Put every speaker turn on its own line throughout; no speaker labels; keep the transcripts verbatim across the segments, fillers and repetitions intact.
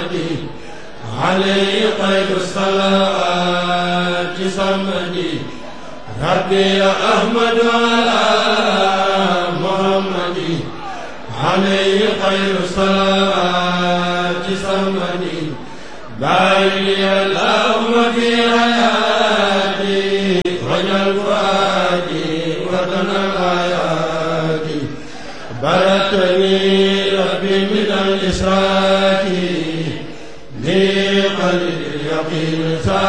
samadi alayhi khayru salawati samadi rabbi ya ahmadu ala muhammadi alayhi khayru salawati samadi bari allahumma fi hayati wajal fuadi wa tanal hayati baratani rabbi min al-israki li qalil yaqin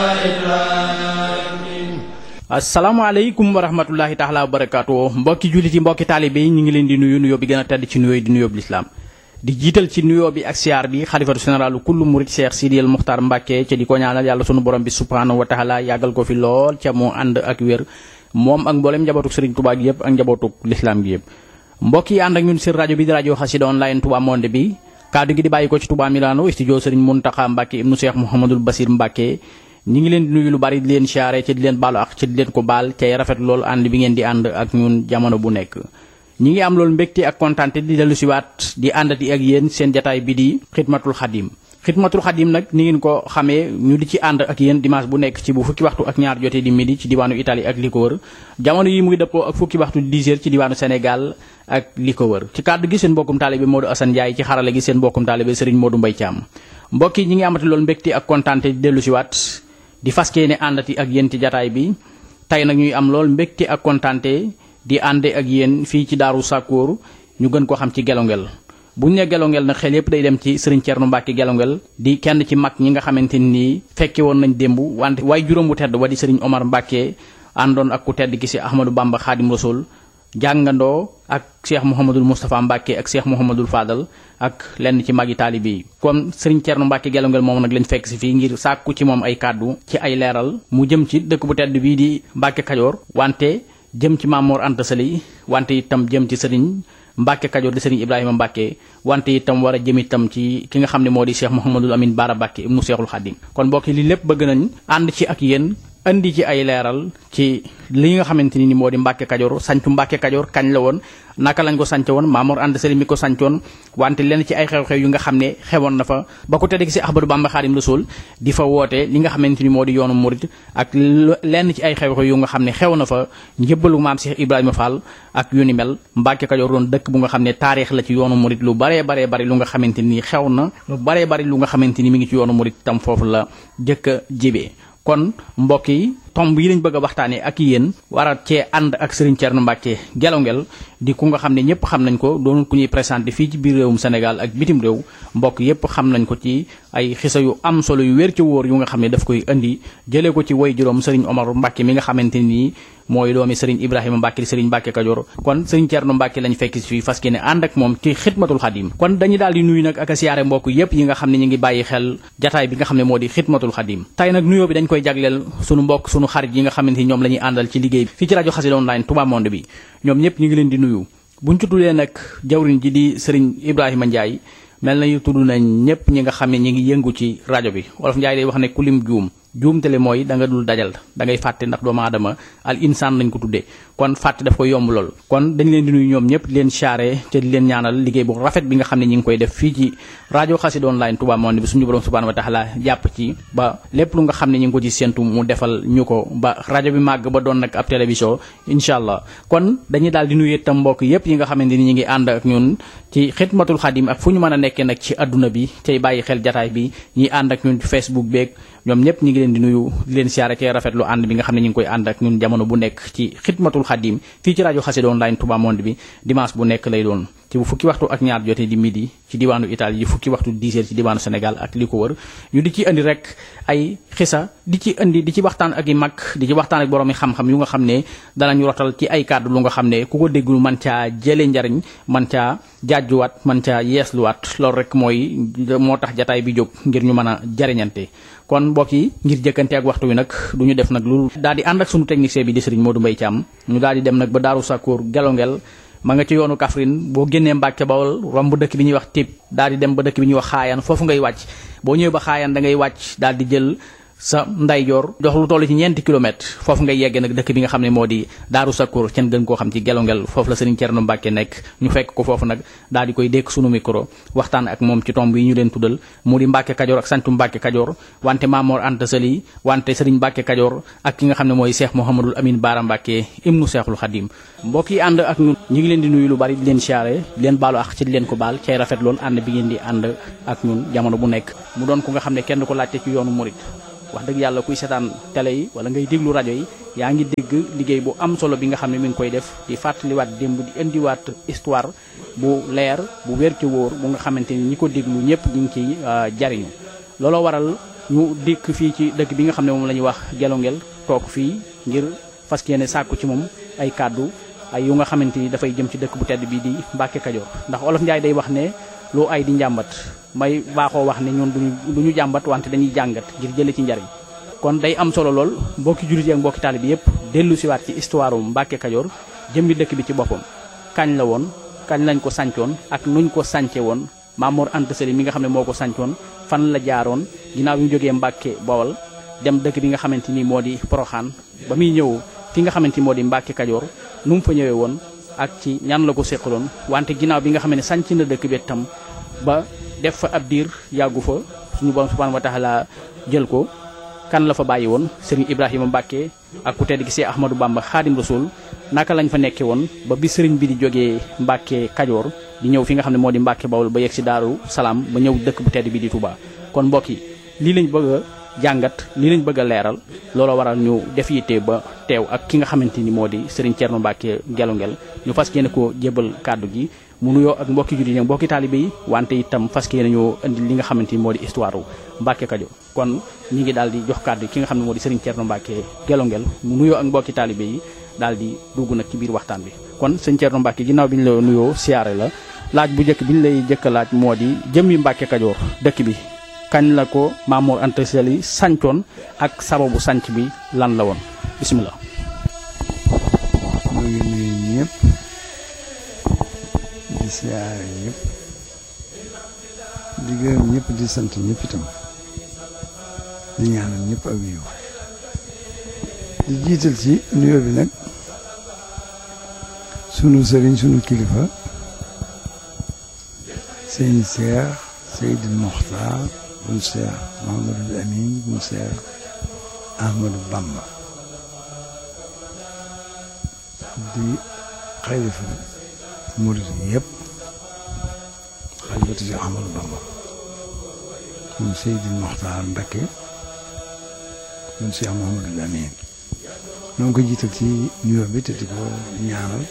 sa'idrani.
asalaamaaleykum wa rahmatullahi taala wa barakaatu mbokki jullit yi mbokki taalibe yi ñu ngi leen di nuyu nuyoo bi gën a tedd ci nuyoo yi di nuyoo bi lislaam di jiital ci nuyoo bi ak siyaar bi xalifatu généralu kullu murid Cheikh Sidiyal Muxtaar Mbàkke ca di ko ñaanal yàlla sunu borom bi subhaanahu wa taala yàggal ko fi lool ca mu ànd ak wér moom ak mboolem njabootuk Sëriñ Tuubaa gi yëpp ak njabootuk lislaam gi yëpp. mbokk yi ànd ak ñun seen rajo bi di rajo Xassida online Touba Monde bi kaddu gi di bàyyi ko ci Touba Milano studio Sëriñ Muntaxa Mbàkke ibnu Cheikh Mouhamadul Basir Mbàkke ñi ngi leen di nuyu lu bari di leen siyaare ca di leen baalu ak ca di leen ko baal cay rafet lool ànd bi ngeen di ànd ak ñun jamono bu nekk. ñi ngi am loolu mbégte ak kontaante di dellu siwaat di àndati ak yéen seen jataay bi di xidmatul xadim xidmatul xadim nag ni ngeen ko xamee ñu di ci ànd ak yéen dimanche bu nekk ci bu fukki waxtu ak ñaar jotee di midi ci diwaanu Italie ak li ko wër jamono yi mu ngi dëppoo ak fukki waxtu dix heures ci diwaanu Sénégal ak li ko wër ci kàddu gi seen mbokkum taalibe Modou Assane Ndiaye ci xarala gi seen mbokkum taalibe Serigne Modou Mbaye Thiam mbokk yi ñi ngi amati loolu mbégte ak kontaante di dellu siwaat di faskee ne àndati ak yéen ci jataay bi tey nag ñuy am lool mbégte ak kontaante di ànde ak yéen fii ci Daaru Sakkoor ñu gën ko xam ci Gelongel buñ ne Gelongel nag xel yépp day dem ci Serigne Thierno Mbacke Gelongel di kenn ci mag ñi nga xamante ni fekke woon nañ démb wante waaye juróom bu tedd wa di Serigne Omar Mbacke àndoon ak ku tedd ki si Ahmadou Bamba Khadim Rasoul jàngandoo ak Cheikh Mouhamadul Moustapha Mbacke ak Cheikh Mouhamadul Fadal ak lenn ci magi taalibe yi comme Serigne Thierno Mbacke Gelongel moom nag lañ fekk si fii ngir sàkku ci moom ay kàddu ci ay leeral mu jëm ci dëkk bu tedd bii di Mbacke Kajoor wante jëm ci Mamor Anta Sali wante itam jëm ci Serigne Mbacke Kajoor di Serigne Ibrahima Mbacke wante itam war a jëm itam ci ki nga xam ne moo di Cheikh Mouhamadul Amin Bara Mbacke ibnu Cheikhul Khadim kon mbokk yi li lépp bëgg nañ ànd ci ak yéen andi ci ay leeral ci li nga xamante ni moo di Mbacke Kajoor sancu Mbacke Kajoor kañ la woon naka lañ ko sànce woon Mamor Anta Sali mi ko sàncoon wante lenn ci ay xew-xew yu nga xam ne xewoon na fa ba ko tedd gi si Ahmadou Bamba Khadim Rasoul di fa woote li nga xamante ni moo di yoonu murid ak lenn ci ay xew-xew yu nga xam ne xew na fa njëbbalu maam Cheikh Ibrahima Fall ak yu ni mel Mbacke Kajoor doon dëkk bu nga xam ne taarix la ci yoonu murid lu baree baree bari lu nga xamante ni xew na lu baree bari lu nga xamante ni mi ngi ci yoonu murid tam foofu la jëkk a jibee kon mbokk yi tomb yi lañ bëgg a waxtaanee ak yéen war cee ànd ak Serigne Thierno Mbacke Gelongel di ku nga xam ne ñëpp xam nañ ko doon ku ñuy présenté fii ci biir réewum Sénégal ak bitim réew mbokk yëpp xam nañ ko ci ay xisa yu am solo yu wér ci wóor yu nga xam ne daf koy indi jëlee ko ci way juróom Serigne Omar Mbacke mi nga xamante nii mooy doomi Serigne Ibrahima Mbacke di Serigne Mbacke Kajoor kon Serigne Thierno Mbacke lañ fekk si fii fas yéene ànd ak moom ci xidmatul xadim kon dañuy daal di nuyu nag ak a siyaare mbokk yëpp yi nga xam ne ñu ngi bàyyi xel jataay bi nga xam ne moo di xidmatul xadim tey nag nuyoo bi dañ koy jagleel sunu mbokk sunu xarit yi nga xamante ni ñoom la ñuy àndal ci liggéey bi fii ci rajo Xassida online Touba Monde bi ñoom ñëpp ñu ngi leen di nuyu buñ ci tuddee nag jawriñ ji di Serigne Ibrahima Ndiaye mel na tudd nañ ñëpp ñi nga xam ne ñi ngi yëngu ci rajo bi wolof Ndiaye day wax ne ku lim juum juumtale mooy da nga dul dajal da ngay fàtte ndax doomu aadama al insaan lañ ko tuddee kon fàtte daf ko yomb lool kon dañ leen di nuyu ñoom ñëpp di leen siyaare te di leen ñaanal liggéey bu rafet bi nga xam ne ñi ngi koy def fii ci rajo Xassida online Touba Monde bi suñu borom subhanahu wa taala jàpp ci ba lépp lu nga xam ne ñi ngi ko ci séentu mu defal ñu ko ba rajo bi màgg ba doon nag ab télévision incha allah kon dañuy daal di nuyu itam mbokk yëpp yi nga xamante ni ñi ngi ànd ak ñun ci xidmatul xadim ak fu ñu mën a nekkee nag ci adduna bi tey bàyyi xel jataay bi ñiy ànd ak ñun ci Facebook beeg ñoom ñëpp ñi ngi leen di nuyu di leen siyaare ci rafetlu ànd bi nga xam ne ñu ngi koy ànd ak ñun jamono bu nekk ci xidmatul xadim fii ci rajo Xassida online Touba Monde bi dimanche bu nekk lay doon ci bu fukki waxtu ak ñaar jotee di midi ci diwaanu Italie di fukki waxtu dix heures ci diwaanu Sénégal ak li ko wër ñu di ci indi rek ay xisa di ci indi di ci waxtaan ak i mag di ci waxtaan ak borom yi xam-xam yu nga xam ne danañu rotal ci ay kàddu lu nga xam ne ku ko déggul man caa jëlee njariñ man caa jaajjuwaat man caa yeesluwaat loolu rek mooy moo tax jataay bi jóg ngir ñu mën a jariñante kon mbokk yi ngir jëkkante ak waxtu wi nag du ñu def nag lu daal di ànd ak sunu technicien bi di Serigne Modou Mbaye Thiam ñu daal di dem nag ba Daaru Sakkoor Gelongel ma nga ci yoonu Kaffrine boo génnee Mbàkke Bawol romb dëkk bi ñuy wax Tip daal di dem ba dëkk bi ñuy wax Xaayaan foofu ngay wàcc boo ñëwee ba Xaayaan da ngay wàcc daal di jël sa ndeyjoor dox lu toll ci ñeenti kilomètre foofu ngay yegg nag dëkk bi nga xam ne moo di Daaru Sakkoor kenn gën koo xam ci Gelongel foofu la Serigne Thierno Mbacke nekk ñu fekk ko foofu nag daal di koy dékk sunu micro waxtaan ak moom ci tomb yi ñu leen tuddal mu di Mbacke Kajoor ak santu Mbacke Kajoor wante Mamor Anta Sali wante Serigne Mbacke Kajoor ak ki nga xam ne mooy Cheikh Mouhamadul Amin Baara Mbacke ibnu Cheikhul Khadim mbokk yi ànd ak ñun ñu ngi leen di nuyu lu bari di leen siyaare di leen baalu ak ci di leen ko baal cay rafet lool ànd bi ngeen di ànd ak ñun jamono bu nekk mu doon ku nga xam ne kenn ko laajte ci yoonu murit wax dëgg yàlla kuy seetaan télé yi wala ngay déglu rajo yi yaa ngi dégg liggéey bu am solo bi nga xam ne mi ngi koy def di fàttaliwaat démb di indiwaat histoire bu leer bu wér ci wóor bu nga xamante ni ñi ko déglu ñëpp ñu ngi ciy jariñu looloo waral ñu dikk fii ci dëkk bi nga xam ne moom la ñuy wax Gelongel toog fii ngir fas yéene sàkku ci moom ay kàddu ay yu nga xamante ni dafay jëm ci dëkk bu tedd bi di Mbacke Kajoor ndax Olof Njaay day wax ne lu ay di njàmbat may baaxoo wax ne ñun duñu du ñu jàmbat wante dañuy jàngat ngir jële ci njariñ kon day am solo lool mbokki jullit yi ak mbokki taalibe bi yëpp dellu siwaat ci histoire u Mbacke Kajoor jëmbi dëkk bi ci boppam kañ la woon kañ lañ ko sancoon ak nuñ ko sance woon Mamor Anta Sali mi nga xam ne moo ko sancoon fan la jaaroon ginnaaw bi mu jógee Mbacke Bawol dem dëkk bi nga xamante ni moo di Poroxaan ba muy ñëw fi nga xamante ni moo di Mbacke Kajoor nu mu fa ñëwee woon ak ci ñan la ko séqaloon wante ginnaaw bi nga xam ne sanc na dëkk bi tam ba def fa ab diir yàggu fa suñu borom subhanahu wa taala jël ko kan la fa bàyyi woon Serigne Ibrahima Mbacke ak ku tedd gi Cheikh Ahmadou Bamba Khadim Rasoul naka lañ fa nekkee woon ba bi Serigne bi di jógee Mbacke Kajoor di ñëw fi nga xam ne moo di Mbacke Bawol ba yegg si Daaru Salaam ba ñëw dëkk bu tedd bi di Touba kon mbokk yi lii lañ bëgg a jàngat lii lañ bëgg a leeral looloo waral ñu def yitte ba teew ak ki nga xamante ni moo di Serigne Thierno Mbacke Gelongel ñu fas yéene ko jébal kàddu gi mu nuyoo ak mbokki jullit yi mbokki taalibe yi wante itam fas yéene ñoo indi li nga xamante ni moo di histoire u Mbacke Kajoor kon ñi ngi daal di jox kàddu ki nga xam ne moo di Serigne Thierno Mbacke Gelongel mu nuyoo ak mbokki taalibe yi daal di dugg nag ci biir waxtaan bi kon Serigne Thierno Mbacke ginnaaw bi ñu la nuyoo siyaare la laaj bu njëkk bi ñu lay jëkk laaj moo di jëmmi Mbacke Kajoor dëkk bi kañ la ko Mamor Anta Sali sancoon ak sababu sanc bi lan la woon bisimilah.
maa ngi nuyu ñëpp di siyaare ñëpp di gërëm ñëpp di sant ñëpp itam di ñaanal ñëpp ak yiw di jiital ci nuyoo bi nag sunu sëriñ sunu kilifa sëñ Cheikh Seydil Mokhtar bun Cheikh Mouhamadul Amin bun Cheikh Ahmadou Bamba di xalifa murid yëpp xalifatu Cheikh Ahmadou Bamba bun Seydil Mokhtar Mbacké bun Cheikh Mouhamadul Amin ñoo ngi ko jiital ci nuyoo bi te di ko ñaanal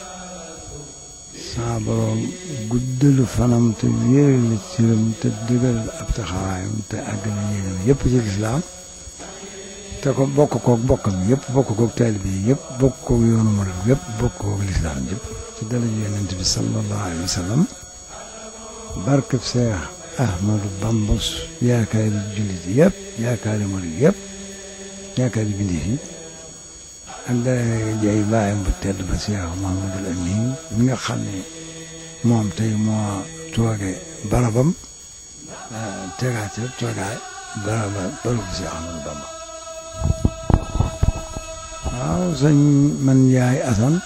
saa borom guddalu fanam te wéeral ciram te dëggal ab taxawaayam te àggal yéenam yëpp ci lislaam te ko bokk koog bokkam yëpp bokk koog taalibe yi yëpp bokk koog yoonu murid yëpp bokk koog lislaam yëpp ci dala yonent bi sallallahu alayhi wa sallam barkeb Seex Ahmadu Bamba yaakaari jullit yëpp yaakaari murid yëpp yaakaari bindéef yi ak dara jay bàyyam bu tedd ba Cheikh Mouhamadul Amin mi nga xam ne moom tey moo tooge barabam tegaat ca toogaay baraba barabu Cheikh Ahmadou Bamba waaw sëñ man yaay Assane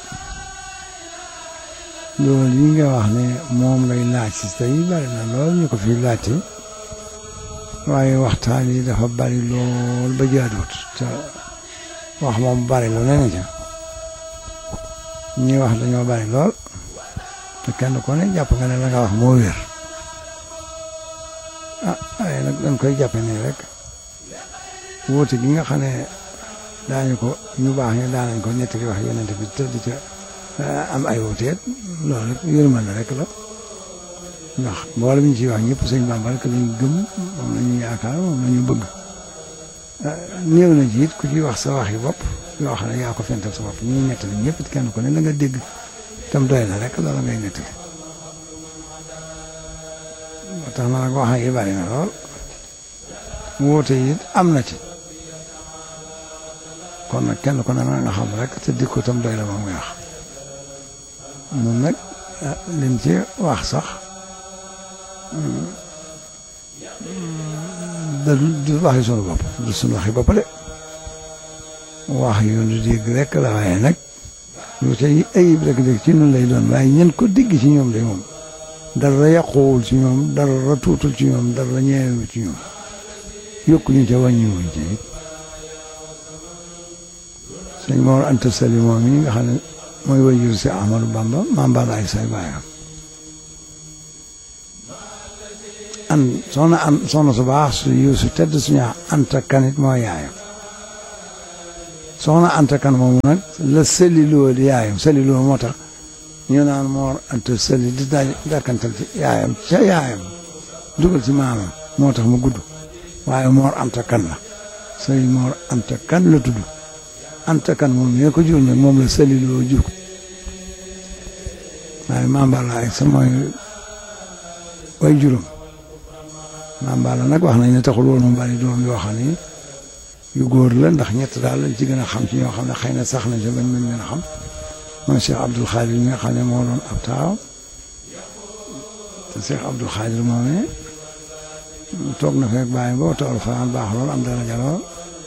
loolu yi nga wax ne moom ngay laaj si tey bari na lool ñu ko fi laajte waaye waxtaan yi dafa bari lool ba jaaduwut te wax moom bari lu ne ca ñi wax dañoo bari lool te kenn ku ne jàpp nga ne la nga wax moo wér ah waaye nag dañ koy jàppe nii rek wóote gi nga xam ne daañu ko ñu baax ñu daanañ ko nettali wax yonent bi te di ca am ay wuteet loolu rek yërmal la rek la ndax mboolem ñu ciy wax ñëpp sëñ Bamba rek lañu gëm moom la ñu yaakaar moom la ñu bëgg néew na jiit ku ci wax sa wax yi bopp yoo xam ne yaa ko fental sa bopp ñuy nettali ñëpp kenn ku ne la nga dégg tam doy la rek loolu ngay nettali moo tax na nag wax yi bari na lool wóote yi am na ci kon nag kenn ku ne na nga xam rek te dikku tam doy la moom ngay wax nun nag liñ ci wax sax da du waxi sunu bopp du sunu waxi bopp de wax yu nu dégg rek la waaye nag lu ca ayib rek rek ci nun lay doon waaye ñen ko dégg ci ñoom de moom dara yàquwul ci ñoom dara tuutul ci ñoom dara ñeewul ci ñoom yokkuñu ca wàññiwuñ ca it sëñ Mor Anta Sali moom yi nga xam ne mooy wajur si Ahmadou Bamba Maam Balla ay say baayam an soxna an soxna su baax su yiw su tedd suñu Anta Kan it mooy yaayam soxna Anta Kan moomu nag la Saliloo di yaayam Saliloo moo tax ñu naan Mor Anta Sali di daaj dakkantal ci yaayam ca yaayam dugal ci maamam moo tax mu gudd waaye Mor Anta Kan la sëñ Mor Anta Kan la tudd Anta Kan moom ñoo ko jur nag moom la Saliloo jur waaye Maam Balla ay sa mooy way juróom Maam Balla nag wax nañ ne taxul woon mu bari doom yoo xam ne yu góor la ndax ñett daal lañ ci gën a xam ci ñoo xam ne xëy na sax nañ sa bañ mën leen a xam mooy Cheikh Abdoul Khadir mi nga xam ne moo doon ab taaw te Cheikh Abdoul Khadir moomee toog na fekk bàyyi boo tool fa baax lool am dara jaloo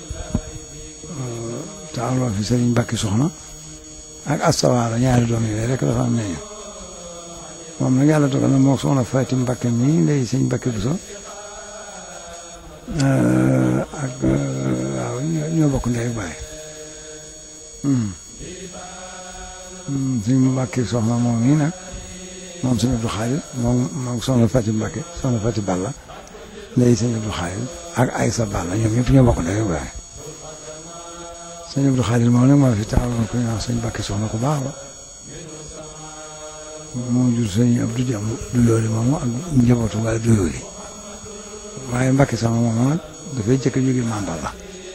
taawloo fi Sëriñ Mbàkke Soxna ak astawaara ñaari doom yooyu rek dafa am nañu moom nag yàlla dogal na moo soxna Faati Mbàkke mi ndey Sëñ Mbàkke Buso ak waaw ñoo bokk ndey baay Sëñ Mbàkke Soxna moom yi nag moom Sëñ Abdou Khadir moom moom soxna Faati Mbàkke soxna Faati Balla ndey Sëñ Abdou Khadir ak Aysa Balla ñoom ñëpp ñoo bokk ndey baay Sëñ Abdou Khadir moom nag moo fi taawaloon ko ñu wax Sëñ Mbàkke Soxna ku baax la moo jur Sëñ Abdou Jam du yooli moomu ak njabootu wala du yooli waaye Mbàkke Soxna moom nag dafay jëkk a jógee Maam Balla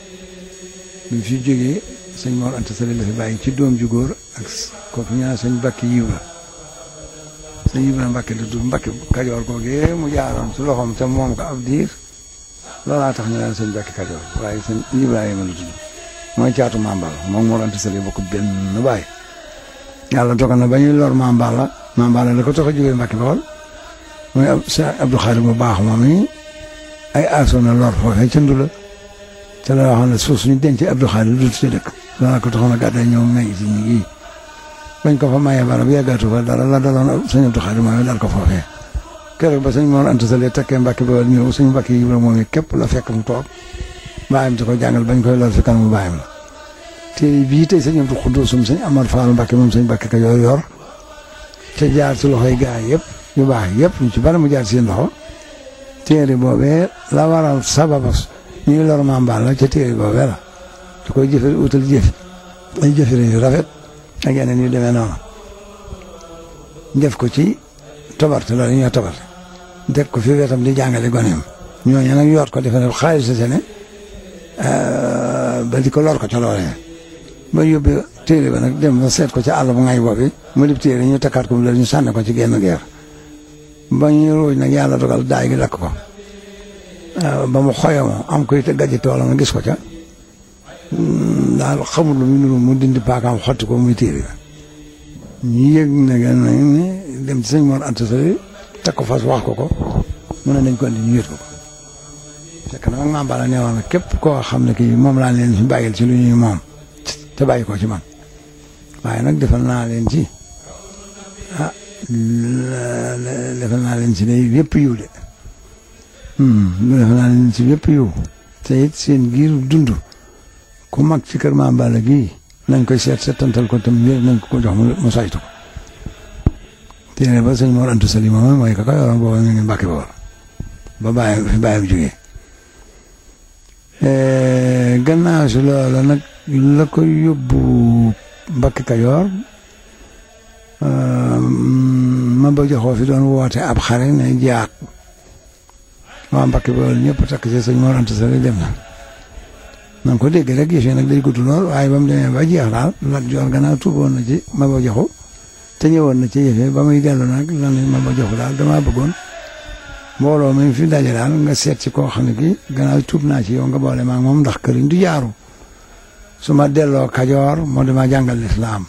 bi fi jógee Sëñ Mor Anta Sali la fi bàyyi ci doom ju góor ak kooku ñu naan Sëñ Mbàkke Yiwra Sëñ Yiwra Mbàkke la tudd Mbàkke Kajoor googee mu jaaroon su loxoom te moom ko ab diir loolaa tax ñu naan Sëñ Mbàkke Kajoor waaye Sëñ Ibrahima la tudd mooy caatu Maam Balla moom Mor Anta Sali bokk benn baay yàlla dogal na ba ñuy lor Maam Balla Maam Balla la ko tax a jógee Mbàkke Bawol mooy Cheikh Abdou Khadir bu baax moom yi ay aso na lor foofee ca Ndula te la waxoon ne suuf suñu denc Abdou Khadir du ci dëkk loolaa ko taxoon a gàdday ñëw meññ ci ñi ngi bañ ko fa mayee barab yàggaatu fa dara la daloon Sëñ Abdou Khadir moom dal ko foofee keroog ba Sëñ Mor Anta Sali tekkee Mbàkke Bawol ñëw suñu Mbàkke yi moom yi képp la fekk mu toog bàyyam di ko jàngal bañ koy lor fi kanamu bàyyam la te bii tey Sëñ Abdou Xuddusum Sëñ Amar Fall Mbàkke moom Sëñ Mbàkke Kajoor yor te jaar ci loxoy gaa yëpp yu baax yëpp ñu ci bari mu jaar seen loxo téere boobee la waral sababas ñuy lor Maam Balla ca téere boobee la da koy jëfe utal jëf ay jëfere yu rafet ak yeneen yu demee noonu def ko ci tobarte loolu ñoo tobarte def ko fi wetam di jàngale goneem ñooñu nag yoot ko defe ne xaalis sa sene ba di ko lor ko ca loolee ba yóbbu téere ba nag dem ba seet ko ca àll bu ngay boobi mu dib téere ñu takkaat ko mu ñu sànni ko ci genn geer ba ñu ruuj nag yàlla dogal daay gi lakk ko ba mu xoyamoo am koy te gàjji toolam na gis ko ca daal xamul lu mu nuru mu dindi paakaam xotti ko muy téere ba ñu yëg nag ne dem ci Sëñ Mor Anta Sali teg ko fas wax ko ko mu ne nañ ko indi ñu yët ko ko fekk na mag Maam Balla nee woon képp koo xam ne kii moom laa leen fi bàyyil ci lu ñuy moom te bàyyi ko ci man waaye nag defal naa leen ci ah defal naa leen ci day yëpp yiw de defal naa leen ci yëpp yiw te it seen giir dund ku mag ci kër Maam Balla gii nañ koy seet seetantal ko tam nañ ko ko jox mu saytu ko téere ba Sëñ Mor Anta Sali moom mooy ka ko yoroon booba ñu ngi Mbàkke Bawol ba bàyyi fi bàyyi jógee gannaaw si loola nag la ko yóbbu Mbàkke Kajoor ma ba joxoo fi doon woote ab xare ne jaat waa Mbàkke Bawol ñëpp takk ci Sëñ Mor Anta Sali dem na na ko dégg rek yëf yi nag day gudd lool waaye ba mu demee ba jeex daal Lat Joor gannaaw tuuboon na ci ma ba joxu te ñëwoon na ci yëf yi ba muy dellu nag lan ma ba joxu daal damaa bëggoon mbooloo mi fi daje daal nga seet ci koo xam ne kii gannaaw tuub naa ci yow nga boole maag moom ndax këriñ du jaaru su ma delloo Kajoor moo dama jàngal lislaam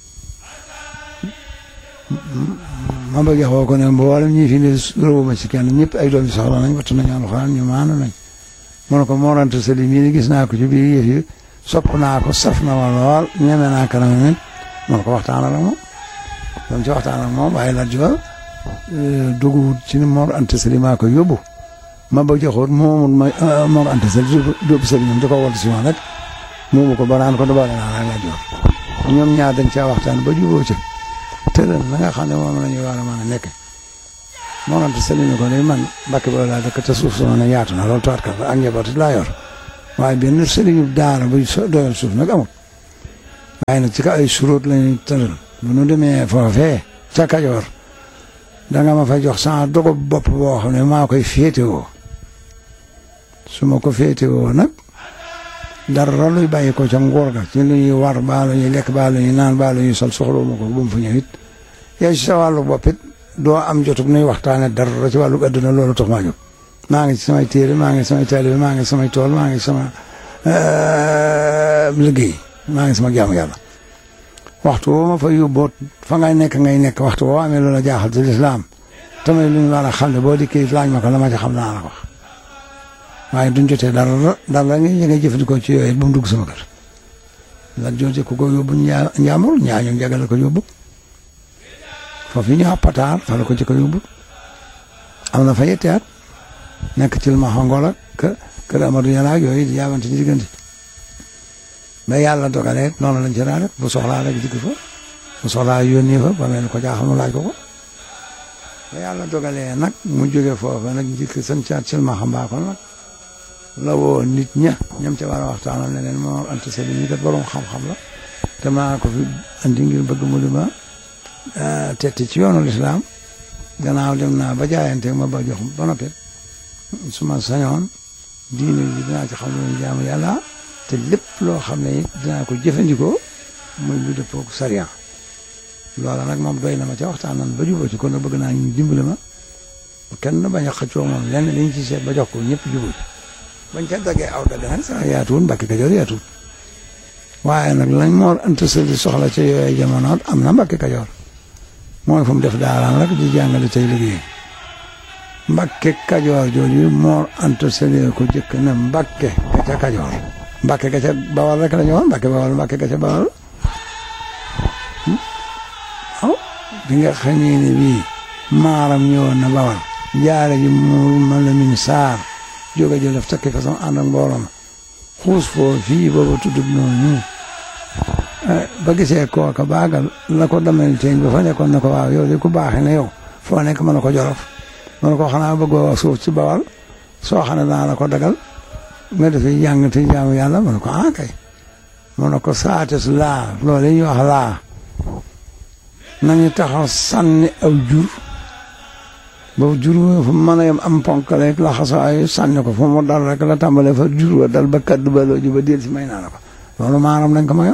ma ba joxoo ko ne mboolem ñii fi ne róobu ma ci kenn ñëpp ay doom yi soxla nañ wattu nañu alxuraan ñu maanu nañ mu ne ko Mor Anta Sali mii gis naa ko ci biir yëf yi sopp naa ko saf na ma lool ñeme naa kanam nit mu ne ko waxtaanal ak moom doon ci waxtaan ak moom waaye Lat Joor doguwut ci ni Mor Anta Sali maa ko yóbbu ma ba joxoot moomul ma Mor Anta Sali dóobu sëli ñoom di ko wol si woon rek moomu ko ba naan ko dobaale naa Lat Joor ñoom ñaar dañ caa waxtaan ba jubóo ci tëral la nga xam ne moom la ñuy war a mën a nekk Mor Anta Sali ne ko ne man Mbàkke ba laa dëkk te suuf sama ne yaatu na loolu toot ka ak njaboot laa yor waaye benn sëriñu daara bu doyal suuf nag amul waaye nag ci ka ay suróot lañuy tëral bu nu demee foofee ca Kajoor danga ma fay jox sama dogo bopp boo xam ne maa koy féetewoo su ma ko féetewoo nag dara luy bàyyi ko ca nguur ga ci lu ñuy war baa lu ñuy lekk baa lu ñuy naan baa lu ñuy sol soxla ma ko bu mu fa ñëw it yow ci sa wàllu bopp it doo am jotug nuy waxtaane dara ci wàllu adduna loolu tax maa jóg maa ngi ci samay téere maa ngi samay taalibe maa ngi samay tool maa ngi sama liggéey maa ngi sama jaamu yàlla waxtu woo ma fa yóbboot fa ngay nekk ngay nekk waxtu woo amee loola jaaxal ci lislaam tamit lu ñu war a xam ne boo dikkee laaj ma ko la ma ci xam naa la wax waaye duñ jotee dara dara nga ngay jëfandikoo ci yooyu ba mu dugg sama kër Lat Joor ku ko yóbbu njaamur ñaañu njaga la ko yóbbu foofu ñu pataar fa la ko ci ko yóbbu am na fa yetti at nekk ci ma xongola kë kër Amadou Yàlla ak yooyu di yaabante ci diggante ba yàlla dogalee noonu lañ ci daan def bu soxlaa rek digg fa bu soxlaa yónnee fa ba mel ko jaaxal mu laaj ko ko ba yàlla dogalee nag mu jóge foofa nag njëkk sën caat sil ma xam baa ko nag la woo nit ña ñam ca war a waxtaanal ne leen Mor Anta Sali ñi kat borom xam-xam la te maa ko fi andi ngir bëgg mu di ma tetti ci yoonu lislaam gannaaw dem naa ba jaayante ma ba jox ba noppi su ma sañoon diine ji dinaa ci xam lu jaamu yàlla te lépp loo xam ne it dinaa ko jëfandikoo muy lu dëppoo ak sariya loola nag moom doy na ma ca waxtaan nan ba jubóo ci kon nag bëgg naa ñu dimbali ma kenn bañ a xëccoo moom lenn liñ ci seet ba jox ko ñëpp jubóo ci bañ ca daggee aw dagg nag sax yaatuwul Mbàkke Kajoor yaatuwul waaye nag lañ Mor Anta Sali soxla ca yooyu jamono am na Mbàkke Kajoor mooy fu mu def daaraan rek di jàngale tey liggéey Mbàkke Kajoor jooju Mor Anta Sali ko jëkk na Mbàkke ga ca Kajoor Mbàkke ga ca Bawol rek la ñu woon Mbàkke Bawol Mbàkke ga ca Bawol waaw bi nga xamee ne bii maaram ñëwoon na Bawol jaare ji mu ma la min saar jóge jëlef takki façon ànd ak mbooloo xuus foo fii booba tuddub noonu ba gisee kooka baagal la ko damel teeñ ba fa nekkoon na ko waaw yow de ku baaxee ne yow foo nekk mën na ko Jolof mën na ko xanaa bëggoo suuf ci Bawol soo xam ne dana la ko dagal nga defee jàng te jaamu yàlla mën na ko ah kay mën na ko saates laa loolu ñuy wax laa nañu taxaw sànni aw jur boobu jur fu mën a yem am ponk rek la xasaayu sànni ko fu mu dal rek la tàmbalee fa jur wa dal ba kaddu ba loo ji ba déel si may naa la ko loolu maaram lañ ko mayoon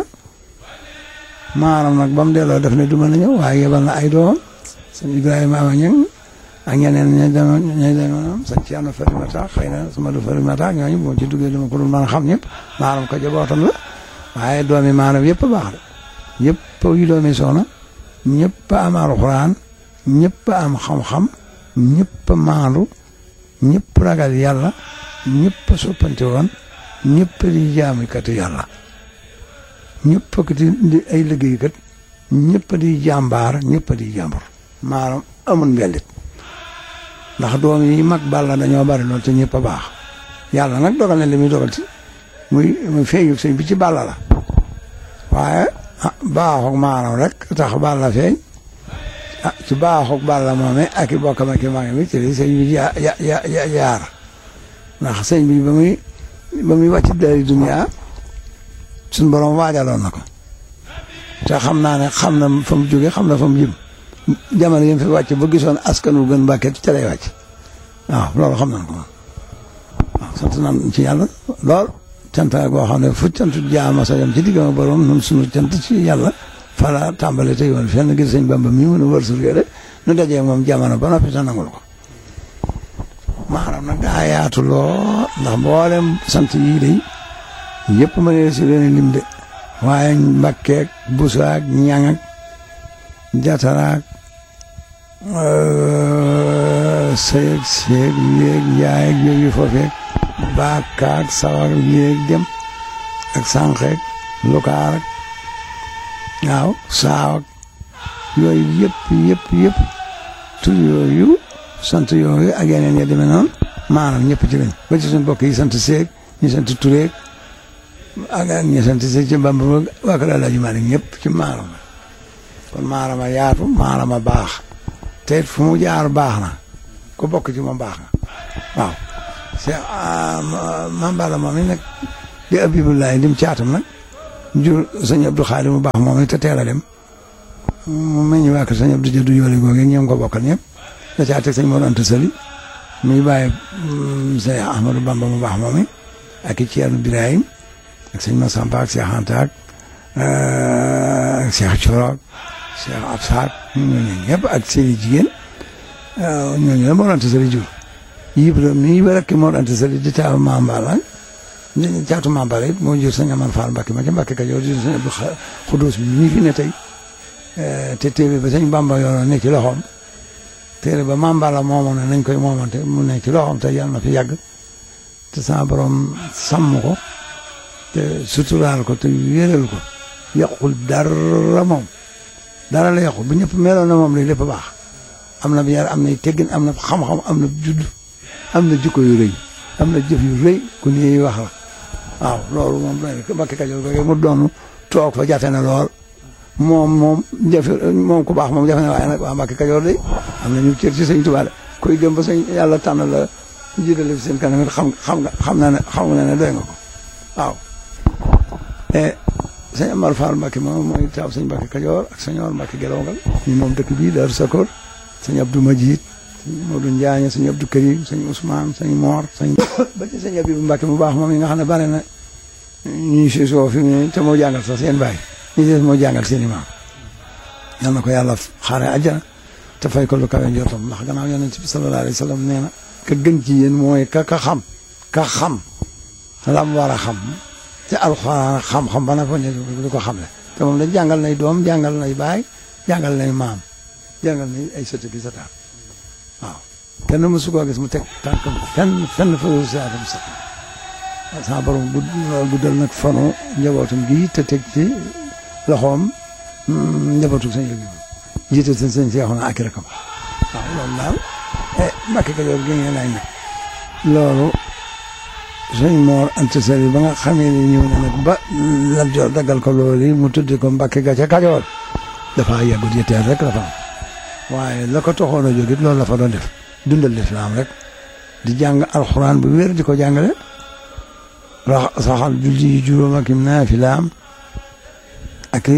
maaram nag ba mu delloo def ne du mën a ñëw waaye yebal na ay doomam sëñ Ibrahima Awa Ñang ak ñeneen ña demoon ña demoon sëñ Ceerno Farimata xëy na sama du Farimata ñooñu boo ci duggee dama ko dul mën a xam ñëpp maaram ko jabootam la waaye doomi maaram yëpp baax de ñëpp yu doomi soxna ñëpp am alxuraan ñëpp am xam-xam ñëpp maandu ñëpp ragal yàlla ñëpp soppante woon ñëpp di jaamikatu yàlla ñëpp di ay liggéeykat ñëpp di jàmbaar ñëpp di jàmbur maanaam amul mbellit ndax doom yi mag balla dañoo bari lool te ñëpp a baax yàlla nag dogal na li muy dogal ci muy muy feeñu sëñ bi ci balla la waaye ah baaxoog maanaam rek tax balla feeñ ah ci baaxoog balla moomee ak i bokkam ak i mag mi ci li sëñ bi ya ya ya yaar ndax sëñ bi ba muy ba muy wàcc dari dunya suñ borom waajaloon na ko te xam naa ne xam na fa mu jógee xam na fa mu jëm jamono yi mu fi wàcc ba gisoon askan wu gën Mbàkke ca lay wàcc waaw loolu xam nañ ko moom waaw sant nañ ci yàlla lool cant goo xam ne fu cant jaama sa yam ci diggam borom nun sunu cant ci yàlla fa la tàmbale te yoon fenn ngir sëñ Bamba mi mën a wër surgé rek nu dajee moom jamono ba noppi te nangul ko maanaam nag daa yaatu loo ndax mboolem sant yii day yëpp ma ne si leen lim de waaye Mbàkkeek Busaak Ñaŋak Jataraak sëyeeg seeg yéeg yaayeg yooyu foofeek baakaak sawar yéeg dem ak sànqeeg lukaar ak waaw saaw ak yooyu yëpp yëpp yëpp tur yooyu sant yooyu ak yeneen ya demee noonu maanaam ñëpp ci lañ ba ci suñu mbokk yi sant Seeg ñu sant Tureeg ak ñi sant Seeg ci Bamba waa kër Alaaji Maalik ñëpp ci maanaam kon maanaam a yaatu maanaam a baax te fu mu jaar baax na ku bokk ci moom baax na waaw Cheikh Mame Balla moom it nag di Abibullahi dim caatam nag jur sëñ Abdou Xaadir mu baax moom it te teel a dem mu meññ waa kër sëñ Abdou Jaddu yoole googu ñoom ko bokkal ñëpp da caa teg sëñ Mor Anta Sali muy bàyyi sëñ Ahmadou Bamba mu baax moom it ak i Ceerno Birahim ak sëñ Massamba ak Cheikh Anta ak ak Cheikh Coro ak Cheikh Absaak ñooñu ñëpp ak seen i jigéen ñooñu la Mor Anta Sali jur Ibra mii ba rek Mor Anta Sali di taaw Mame Balla caatu Mame Balla it moo jur sëñ Amane Fall Mbacke ma ca Mbacke Kajoor di sëñ Abdou Xudoos bi mii fi ne tey te téere ba sëñ Bamba yoroon ne ci loxoom téere ba Mame Balla moomoon na nañ koy moomante mu ne ci loxoom te yàlla na fi yàgg te sama borom sàmm ko te suturaal ko te wéeral ko yàqul dara moom dara la yàqul bu ñëpp meloon na moom lay lépp baax am na yar am na teggin am na xam-xam am na judd am na jikko yu rëy am na jëf yu rëy ku ñuy wax la waaw loolu moom doy na Mbacke Kajoor ko mu doonu toog fa jafe na lool moom moom jafe moom ku baax moom jafe na waaye nag waa Mbacke Kajoor de am na ñu cër ci sëñ Tuubaa kuy gëm ba sëñ yàlla tànn la jiitale fi seen kanam it xam xam nga xam na ne xam na ne doy nga ko waaw sëñ Amar Fall Mbacke moom mooy taaw sëñ Mbacke Kajoor ak sëñ Omar Mbacke Gelongal ñu moom dëkk bii Daaru Sakor sëñ Abdou Majid sëñ Modou Njaañ sëñ Abdou Karim sëñ Ousmane sëñ Mor sëñ ba ci sëñ Abibu Mbacke mu baax moom yi nga xam ne bare na ñuy si soo fi mu te moo jàngal sax seen baay ñi des moo jàngal seen i maam yal na ko yàlla xaare àjjana te fay ko lu kawe njortam ndax gannaaw yonent bi sallallahu alayhi wa sallam nee na ka gën ci yéen mooy ka ka xam ka xam lam war a xam te alxuraan xam-xam ba na fa ne du ko xam le te moom dañ jàngal nay doom jàngal nay baay jàngal nay maam jàngal nay ay sëti gi sa taal waaw kenn mësu koo gis mu teg tànkam fenn fenn fa saatam sax sa borom guddal nag fanu njabootum gi te teg ci loxoom njabootu sëñ Abibu jiite seen sëñ Seexuna ak rakam waaw loolu daal eh Mbacke Kajoor gi ngeen ay nag loolu sëñ Mor Anta Sali ba nga xamee ne ñëw na nag ba Lat Joor daggal ko loolu yi mu tudde ko Mbacke ga ca Kajoor dafa yàggut yeteel rek la fa am waaye la ko toxoon a jógit loolu la fa doon def dundal lislaam rek di jàng alxuraan bu wér di ko jàngale ra saxal julli juróom ak im naafilaam ak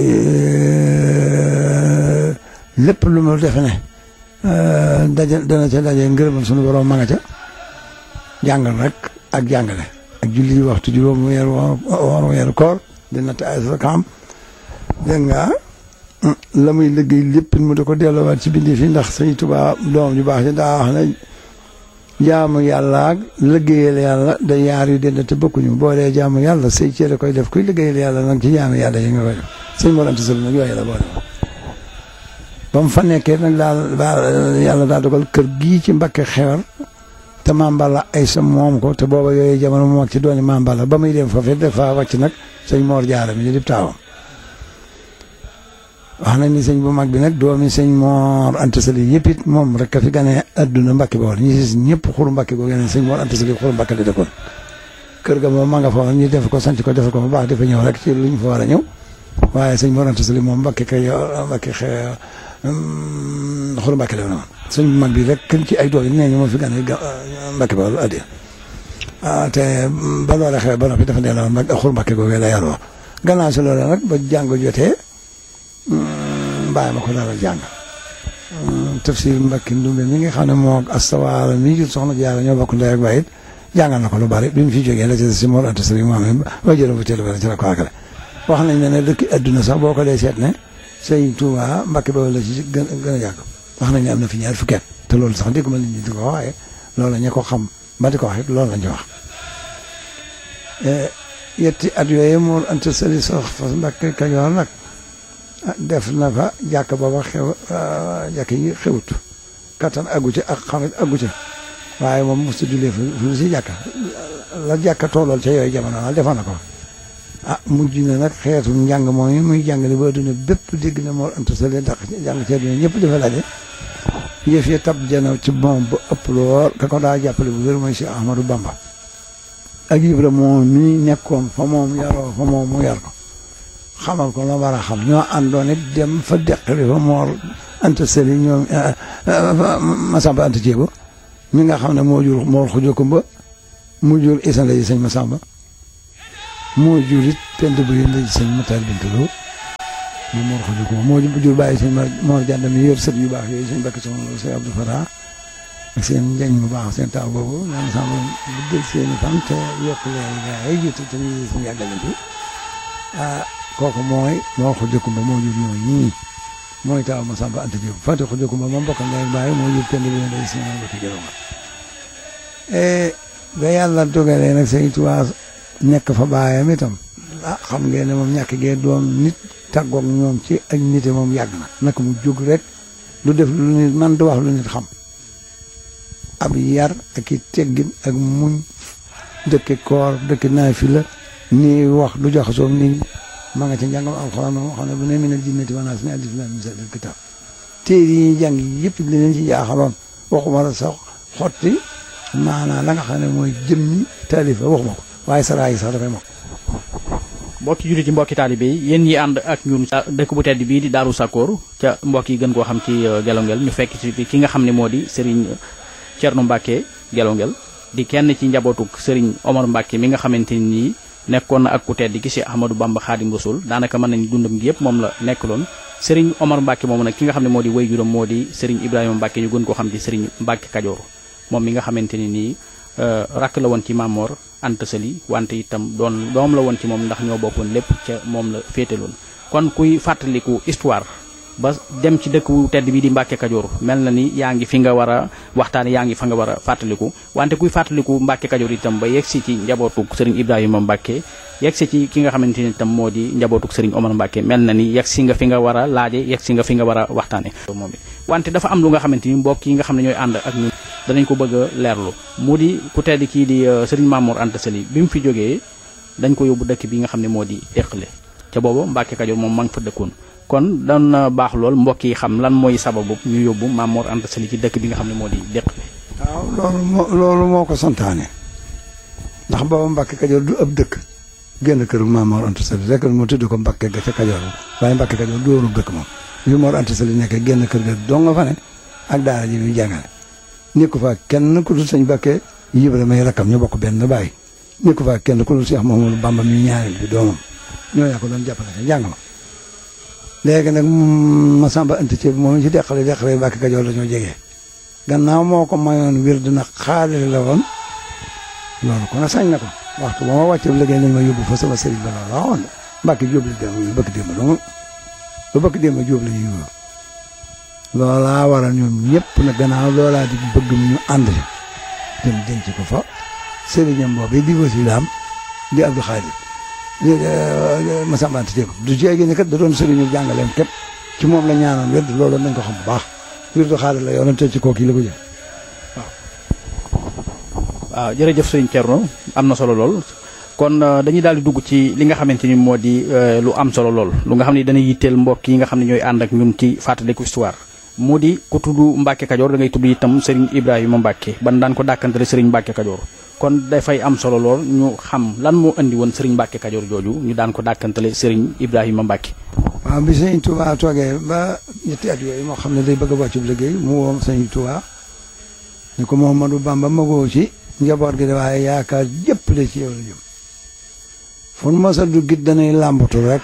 lépp lu mu defe ne daje dana ca daje ngërëmal sunu borom ma nga ca jàngal rek ak jàngale ak julli waxtu juróom weer woor weeru koor di natt ay sakaam dégg nga la muy liggéey lépp mu di ko delloowaat ci bindi fi ndax Sëñ Tuubaa doom ju baax ci daa wax ne jaamu yàlla ak liggéeyal yàlla da yaar yu dend te bokkuñu boo dee jaamu yàlla say cër koy def kuy liggéeyal yàlla nag ci jaamu yàlla yi nga koy def Sëñ Mor Anta Sali nag yooyu la boole ba mu fa nekkee nag daal yàlla daa dogal kër gii ci Mbacke Xewar te Mame Balla ay sa moom ko te booba yooyu jamono mu mag ci dooni Mame Balla ba muy dem foofu dafa wàcc nag sëñ Mor Jaara mi di taawam wax nañ ni sëñ bu mag bi nag doomi sëñ Mor Anta Sali yëpp it moom rek a fi gane adduna Mbacke Bawol ñi si ñëpp xuru Mbacke boo gene sëñ Mor Anta Sali xuru Mbacke la dëkkoon kër ga moom ma nga fa ñu def ko sanc ko def ko bu baax dafa ñëw rek ci luñ fa war a ñëw waaye sëñ Mor Anta Sali moom Mbacke kay Mbacke xew xuru Mbacke la woon sëñ bu mag bi rek kenn ci ay doom yi nee ñu moo fi gane Mbacke Bawol addiya te ba loola xew ba noppi dafa delloo Mbacke xuru Mbacke googee la yaroo gannaaw si loola nag ba jàng jotee bàyyi ma ko dara jàng tafsir Mbacke Ndumbe mi nga xam ne moo astawaala mi jur soxna Jaara ñoo bokk ndey ak baay it jàngal na ko lu bari bi mu fi jógee la ci si Mor Anta Sali moom ba jëloon fa teel a ci la ko àggale wax nañ ne ne dëkk adduna sax boo ko dee seet ne Sëñ Tuubaa Mbacke Bawol la ci gën gën a yàgg wax nañ ne am na fi ñaar fukki at te loolu sax dégguma nit ñi di ko wax waaye loolu ña ko xam ba di ko wax it loolu lañ ci wax yetti at yooyu Mor Anta Sali sax fa Mbacke Kajoor nag def na fa jàkk booba xew jàkk yi xewut kattan aggu ca ak xamit aggu ca waaye moom mosut jullee fi si jàkka la jàkka tollool ca yooyu jamono daal defoon na ko ah mujj na nag xeetu njàng moom muy jàngale ba adduna bépp dégg na Mor Anta Sali ndax jàng ci adduna ñëpp dafa laje yëf yi tab jana ci moom ba ëpp lool ka ko daa jàppale bu wér mooy si Ahmadou Bamba ak Ibra moom mi nekkoon fa moom yaroo fa moom mu yar ko xamal ko la war a xam ñoo àndoon it dem fa deqali fa Mor Anta Sali ñoom Masamba Anta Jéego mi nga xam ne moo jur Mor Xuja Kumba mu jur Isa Ndeye sëñ Masamba moo jur it pent bu yéen Ndeye sëñ Matar Binta Lo moom Mor Xuja Kumba moo jur bàyyi sëñ Mor Jànd mi yor sët yu baax yooyu sëñ Bakki Soxna Lo sëñ Abdou Fatah ak seen njañ bu baax seen taw boobu ñoom Masamba bu dël seen i fan te yokk leen gaa yi jiitu te ñu suñu yàggalante ah kooku mooy Mor Xuja Kumba moo jur ñooñu ñii mooy taw Masamba Anta Jéego Fatou Xuja Kumba moom bokkal ndey bàyyi moo jur pent bu yéen Ndeye sëñ Bakki Jëloon ba yàlla dogalee nag Sëñ Tuubaa nekk fa baayam itam ah xam ngeen ne moom ñàkk gee doon nit tàggoog ñoom ci ak nite moom yàgg na naka mu jóg rek lu def lu nit man du wax lu nit xam ab yar ak i teggin ak muñ dëkki koor dëkki naafila nii wax du jaxasoo nit ma nga ca njàngam alxuraan moom xam ne bu ne minal jinnati wan naas ne alif laam miim zaalikal kitaab téere yi ñuy jàng yëpp li leen ci jaaxaloon waxuma la sax xotti maanaam la nga xam ne mooy jëmmi taalifa waxuma ko waaye saraa yi sax dafay mokk.
mbokki jullit yi mbokki taalibe yi yéen ñi ànd ak ñun dëkk bu tedd bii di Daaru Sakkoor ca mbokk yi gën koo xam ci Gelongel ñu fekk ci ki nga xam ne moo di Serigne Thierno Mbacke Gelongel di kenn ci njabootuk Serigne Omar Mbacke mi nga xamante ni nekkoon na ak ku tedd ki si Ahmadou Bamba Xaadim Rasul daanaka mën nañ dundam gi yëpp moom la nekkaloon Serigne Omar Mbacke moomu nag ki nga xam ne moo di waajuram moo di Serigne Ibrahima Mbacke ñu gën koo xam ci Serigne Mbacke Kajoor moom mi nga xamante ni nii rakk la woon ci Mamor Anta Sali wante itam doon doom la woon ci moom ndax ñoo bokkoon lépp ca moom la féetaloon kon kuy fàttaliku histoire ba dem ci dëkk wu tedd bi di Mbacke Kajoor mel na ni yaa ngi fi nga war a waxtaane yaa ngi fa nga war a fàttaliku wante kuy fàttaliku Mbacke Kajoor itam ba yegg si ci njabootuk Serigne Ibrahima Mbacke yegg si ci ki nga xamante ni itam moo di njabootuk Serigne Omar Mbacke mel na ni yegg si nga fi nga war a laaje yegg si nga fi nga war a waxtaane moom wante dafa am lu nga xamante ni mbokk yi nga xam ne ñooy ànd ak ñun danañ ko bëgg a leerlu mu di ku tedd kii di Serigne Mamor Anta Sali bi mu fi jógee dañ ko yóbbu dëkk bi nga xam ne moo di Déqale ca boobu Mbacke Kajoor moom ma ngi fa dëkkoon kon doon na baax lool mbokk yi xam lan mooy sababu ñu yóbbu Mamor Anta Sali ci dëkk bi nga xam ne moo di Déqale.
waaw loolu moo loolu moo ko santaane ndax booba Mbacke Kajoor du ab dëkk génn kër Mamor Anta Sali rek moo tudd ko Mbacke ga ca Kajoor waaye Mbacke Kajoor du woonu dëkk moom bi Mor Anta Sali nekk génn kër ga doo nga fa ne ak daara ji muy jàngale ni ko fa kenn ku dul sëñ Mbacke Ibra may rakkam ñu bokk benn bàyyi ni ko fa kenn ku dul Cheikh Mamadou Bamba mi ñaareel bi doomam ñoo yaa ko doon jàppale ca jàng ma léegi nag Masamba Anta Sali moom ci Déqale Déqale Mbacke Kajoor la ñoo jegee gannaaw moo ko mayoon wir dina xaalale la woon loolu kon sañ na ko waxtu ba ma wàccee liggéey nañ ma yóbbu fa sama sëriñ ba loolu waxoon Mbacke Jóob la dem bëgg démb dong ba bëgg démb Jóob la ñuy wóor loolaa waral ñoom ñëpp nag gannaaw loolaa di bëgg ñu ànd dem denc ko fa sëriñam boobu di wasilaam di Abdou Khadir Masamba Anta Sali du jéegi ne kat da doon sëriñu jàngaleem képp ci moom la ñaanoon wér loolu nañ ko xam bu baax wér du Khadir la yoonam te ci kooku yi la ko jël waaw.
waaw jërëjëf sëriñ Thierno am na solo lool kon dañuy daal di dugg ci li nga xamante ni moo di lu am solo lool lu nga xam ne dana yitteel mbokk yi nga xam ne ñooy ànd ak ñun ci fàttaliku histoire mu di ku tudd Mbacke Kajoor da ngay tudd itam Serigne Ibrahima Mbacke ban daan ko dàkkantale Serigne Mbacke Kajoor kon dafay am solo lool ñu xam lan moo indi woon Serigne Mbacke Kajoor jooju ñu daan ko dàkkantale Serigne Ibrahima Mbacke.
waaw bi Sëñ Touba toogee ba ñetti at yooyu moo xam ne day bëgg a wàccu liggéey mu woo Sëñ Touba ne ko Mouhamadou Bamba magoo ci njaboot gi de waaye yaakaar yëpp de ci yow la jëm fu nu mos a duggit danay làmbatu rek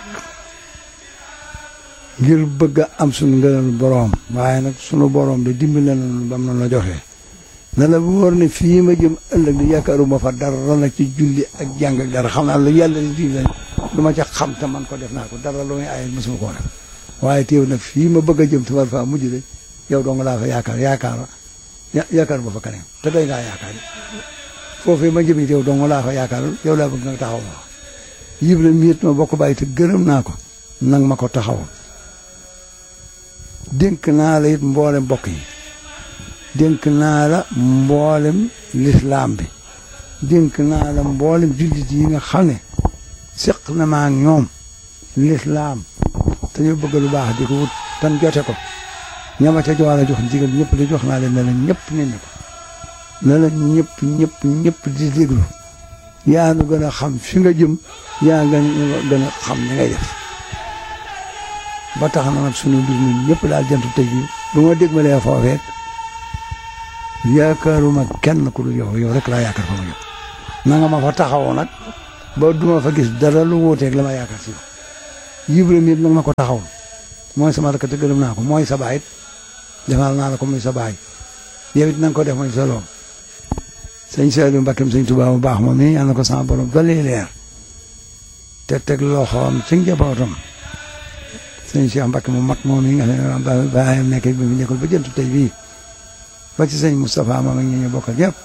ngir bëgg a am suñu ngënal boroom waaye nag sunu boroom de dimbali nañu ba mu la joxee na la wóor ne fii ma jëm ëllëg di yaakaaruma fa dara nag ci julli ak jàng ak dara xam naa lu yàlla di dimbali lu ma ca xam te man ko def naa ko dara lu muy ay mosuma koo def waaye teew nag fii ma bëgg a jëm te war faa mujj de yow dong laa fa yaakaar yaakaar yaakaar ba fa kanam te doy ngaa yaakaar foofee ma jëm it yow dong laa fa yaakaar yow laa bëgg nga taxaw ma yib la miit ma bokk bàyyi te gërëm naa ko nang ma ko taxaw dénk naa la it mboole mbokk yi dénk naa la mboolem lislaam bi dénk naa la mboolem jullit yi nga xam ne séq na ma ak ñoom lislaam te ñu bëgg lu baax di ko wut tan jote ko ñama ca jox la jox jigéen ñëpp di jox naa leen ne la ñëpp ne ne ko ne la ñëpp ñëpp ñëpp di déglu yaa nu gën a xam fi nga jëm yaa nga gën a xam ni ngay def ba tax na nag sunu mbir ñun ñëpp daal jant tey jii bu ma dégmalee foofee yaakaaruma kenn ku dul yow yow rek laa yaakaar fa ma yow na nga ma fa taxawoo nag ba duma fa gis dara lu wuuteeg la ma yaakaar si yow Ibra mi nag ma ko taxaw mooy sama rakk te gërëm naa ko mooy sa baay it defal naa la ko muy sa baay yow it na nga ko def mooy sa loom sëñ Saliou Mbakkeem sëñ Tuubaa bu baax moom mi yàlla na ko sama borom dolli leer te teg loxoom ci njabootam sëñ Cheikh Mbacke mu mag moom mi nga xam ne baayam nekk bi mu nekkul ba jëntu tey bii ba ci sëñ Moustapha moom ak ñi ñu bokkal ñëpp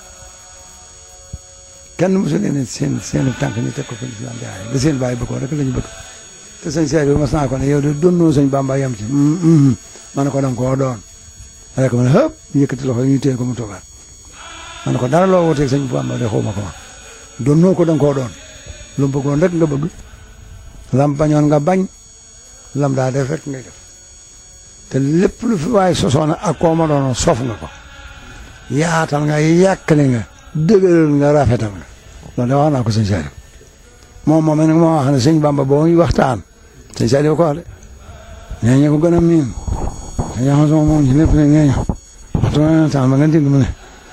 kenn mosu leen seen seen tànk ñu teg ko fa lislaam jaay da seen baay bëggoon rek la ñu bëgg te sëñ Saliou mas naa ko ne yow de donnoo sëñ Bamba yam ci ma ne ko danga koo doon rek ma ne hëpp yëkkati loxo ñu téye ko mu toogaat ma ne ko dara loo wuteeg sëñ Bamba de xaw ma ko wax donnoo ko danga koo doon lu mu bëggoon rek nga bëgg lam bañoon nga bañ lam daa def rek ngay def te lépp lu fi waaye sosoona ak koo ma doon sof nga ko yaatal nga yàkkali nga dëgëral nga rafetal nga loolu de wax naa ko sëñ Saliou moom moom nag moo wax ne sëñ Bamba boo muy waxtaan sëñ Saliou ko wax de nee ñu ko gën a miin te jaxasoo moom ci lépp ne nee ñu waxtu waxtaan ba nga dégg mu ne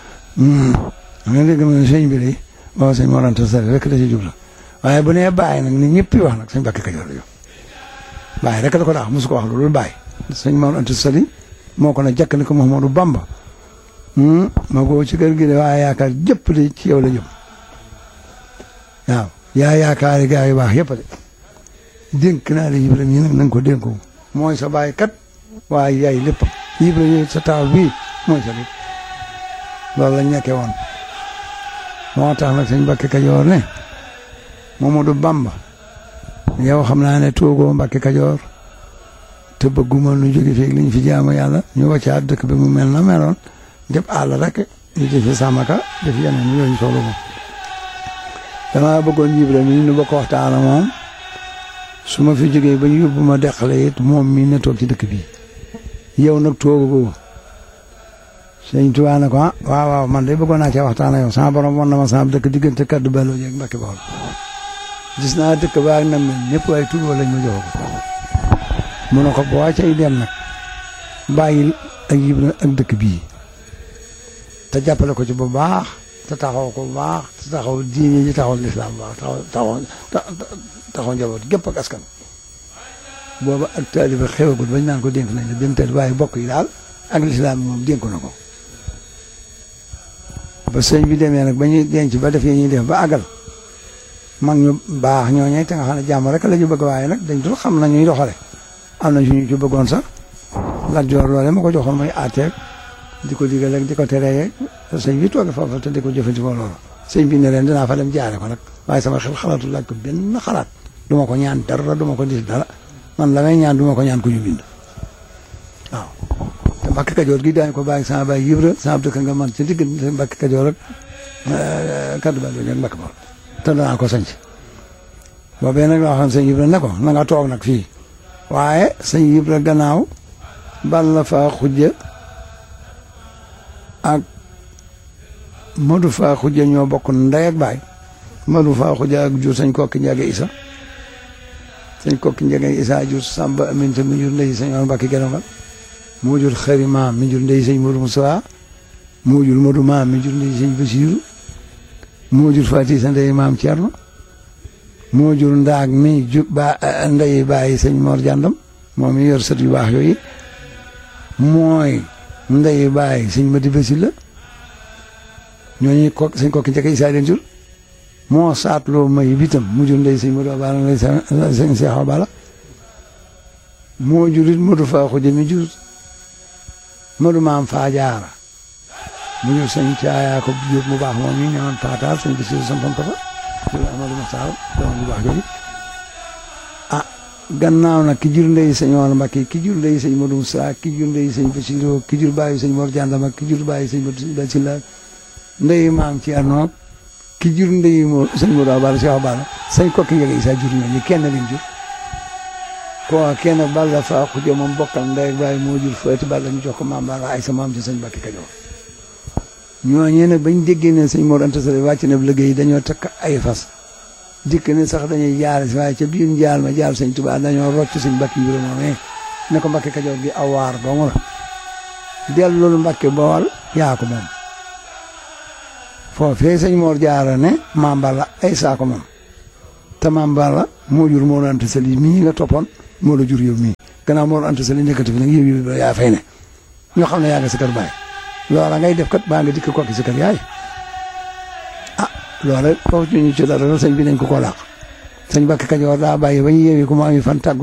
ba nga dégg mu ne sëñ bi de waaw sëñ Mor Anta Sali rek da ci jublu waaye bu nee bàyyi nag ni ñëpp wax nag sëñ Mbàkke Kajoor la yow bàyyi rek la ko daax mosu ko wax loolu bàyyi sëñ Mor Anta Sali moo ko ne jàkk ne ko Mouhamadou Bamba ma ko ci kër gi de waaye yaakaar jëpp de ci yow la jëm waaw yaa yaakaari gaa yu baax yëpp de dénk naa la Ibra mii nag na nga ko dénko mooy sa bàyyi kat waaye yaay lépp Ibra yooyu sa taaw bii mooy sa lépp loolu lañ nekkee woon moo tax nag sëñ Mbàkke Kajoor ne Mamadou Bamba yow xam naa ne toogoo Mbàkke Kajoor te bëgguma nu jóge fii li ñu fi jaamu yàlla ñu wàccaat dëkk bi mu mel na meloon def àll rek ñu def fi sàmmaka def yeneen yooyu soxla moom dama bëggoon Ibra mi nu bokk waxtaan ak moom su ma fi jógee ba ñu yóbbu ma deqale it moom mi ne toog ci dëkk bi yow nag toogoo sëñ Tuubaa ne ko ah waaw waaw man de bëggoon naa cee waxtaan ak yow sama borom wan na ma sama dëkk diggante kaddu Bello jeeg Mbàkke Bawol gis naa dëkk baa na mel ñëpp waaye tur lañ ma jox ko mu ne ko boo cay dem nag bàyyil ak Ibra ak dëkk bii te jàppale ko ci bu baax te taxaw ko bu baax te taxaw diine ji taxaw lislaam bu baax taxaw taxaw taxaw njaboot gépp ak askan booba ak taalibe xewagul bañ naan ko dénk nañ la benn teel waaye bokk yi daal ak lislaam moom dénk na ko ba sëñ bi demee nag ba ñuy denc ba def yi ñuy def ba àggal mag ñu baax ñooñee te nga xam ne jàmm rek la ñu bëgg waaye nag dañ dul xam na ñuy doxale am na ñu ci bëggoon sax Lat Joor loole ma ko joxoon mooy àtteeg di ko digal ak di ko teree sëñ bi toog foofu te di ko jëfandikoo loolu sëñ bi ne leen dinaa fa dem jaare ko nag waaye sama xel xalaatu laaj ko benn xalaat du ma ko ñaan dara du ma ko dis dara man la may ñaan du ma ko ñaan ku ñu bind waaw te Mbàkke Kajoor gi daañu ko bàyyi sama bàyyi Ibra sama dëkk nga man ci diggante Mbàkke Kajoor ak kaddu Bello ak Mbàkke Bawol te danaa ko sanc boobee nag loo xam sëñ Ibra ne ko na nga toog nag fii waaye sëñ Ibra gannaaw Balla Faa Xujja ak Modou Faa Xujja ñoo bokk ndey ak baay Modou Faa Xujja ak jur sëñ Kokki Njage Isa sëñ Kokki Njage Isa jur Samba Aminta mi jur ndey sëñ Mbàkke Gelongal moo jur Xari Maam mi jur ndey sëñ Modou Moussa moo jur Modou Maam mi jur ndey sëñ Basiiru moo jur Faati sa ndey Maam Cerno moo jur Ndaag mi jur ba ndey bàyyi sëñ Mor Jàndam moom mi yor sët yu baax yooyu mooy ndey bàyyi sëñ Madi Basi la ñooñu ko sëñ Kokki Njake Isa leen jur moo saatloo may bitam mu jur ndey sëñ Modou Bala ndey sëñ Seex Bala moo jur it Modou Faa Xujja mi jur Modou Maam Faa Jaara mu jur sëñ Caaya ko Jóob mu baax moom mi ñëwoon Faataar sëñ Basiiru sampam ko fa jur Amadou Maxtaar doom bu baax jooju ah gannaaw nag ki jur ndey sëñ Omar Mbakke ki jur ndey sëñ Modou Moussa ki jur ndey sëñ Bassirou ki jur bàyyi sëñ Mor Jandama ki jur bàyyi sëñ Modou Silla ndey maam Thierno ki jur ndey mo sëñ Modou Abala Cheikh Abala sëñ Kokki Ndiaga Issa jur ñooñu kenn lañ jur ko kenn Balla Fa Xuja moom bokkal ndey bàyyi moo jur Faati Balla ñu jox ko maam Balla ay sa maam ci sëñ Mbakke Kajoor ñooñu nag bañ déggee ne sëñ Mor Anta Sali wàcc na liggéey dañoo takk ay fas dikk ne sax dañuy jaar si waaye ca biir njaal ma jaar sëñ Tuubaa dañoo rocc sëñ Mbakke Ibra moomee ne ko Mbakke Kajoor gi awaar dong la dellu loolu Mbakke Bawal yaa ko moom foofee sëñ Mor Jaara ne maam Balla ay saa ko moom te maam Balla moo jur Mor Anta Sali mii nga toppoon moo la jur yow mii gannaaw Mor Anta Sali nekkati fi nag yow yow yaa fay ne ñoo xam ne yaa nga sa kër baay loola ngay def kat baa nga dikk kokki sa kër yaay ah loola foofu ñu ci dara sëñ bi nañ ko koo làq sëñ Mbakke Kajoor daa bàyyi ba ñu yeewee ku mu am fan tàggu